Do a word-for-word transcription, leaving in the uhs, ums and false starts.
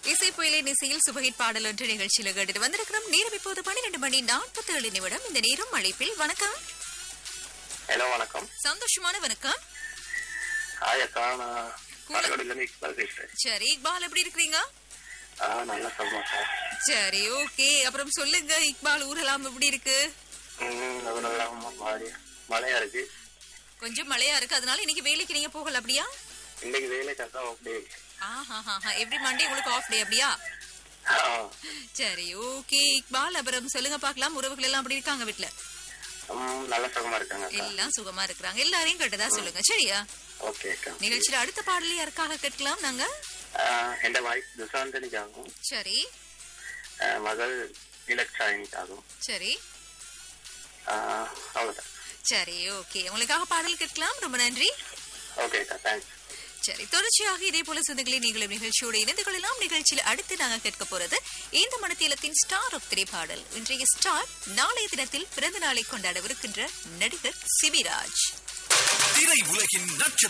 இசை புயலை இசையில் சுபஹிட் பாடல் ஒன்று நிகழ்ச்சியில் கேட்டு வந்திருக்கிறோம். நேரம் இப்போது பன்னிரண்டு மணி நாற்பத்தி ஏழு நிமிடம். இந்த நேரம் அழைப்பில் வணக்கம். ஹலோ வணக்கம். சந்தோஷமான வணக்கம். ஹாய் அக்கா, நான் காரைக்குடில இருந்து இக்பால் பேசுறேன். சரி இக்பால், எப்படி இருக்கீங்க? ஆ நல்லா சொல்லுங்க. சரி ஓகே, அப்புறம் சொல்லுங்க இக்பால், ஊரெல்லாம் எப்படி இருக்கு? ம் அது நல்லா மழை மழையா இருக்கு. கொஞ்சம் மழையா இருக்கு, அதனால இன்னைக்கு வேலைக்கு நீங்க போகல அப்படியா? இன்னைக்கு வேலைக்கு அக்கா அப்படியே. ஆஹா, எவ்ரி மண்டே உங்களுக்கு ஆஃப் டே அப்படியா? சரி ஓகே இக்பால், அப்புறம் சொல்லுங்க பாக்கலாம், உறவுகள் எல்லாம் அப்படி இருக்காங்க வீட்டுல? நல்ல சுகமா இருக்காங்க. எல்லாம் சுகமா இருக்கிறாங்க. எல்லாரையும் கேட்டதா சொல்லுங்க சரியா? ஓகே அக்கா. நிகழ்ச்சியில அடுத்த பாடல யாருக்காக கேட்கலாம் நாங்க? என் வைஃப் துசாந்தனிக்காகும். சரி. மகள் இலக்ஷாயினிக்காகும். சரி அவ்வளவுதான். சரி ஓகே, உங்களுக்காக பாடல் கேட்கலாம். ரொம்ப நன்றி. ஓகே அக்கா, தேங்க்ஸ். சரி, தொடர்ச்சியாக இதே போல சொந்தங்களை நீங்களும் நிகழ்ச்சியோடு இணைந்து கொள்ளலாம். நிகழ்ச்சியில் அடுத்து நாங்கள் கேட்க போறது இந்த மனத்திலத்தின் ஸ்டார் ஆஃப் திரை பாடல். இன்றைய ஸ்டார் நாளைய தினத்தில் பிறந்த நாளை கொண்டாடவிருக்கின்ற நடிகர் சிபிராஜ். திரை உலகின் நட்சத்திரம்.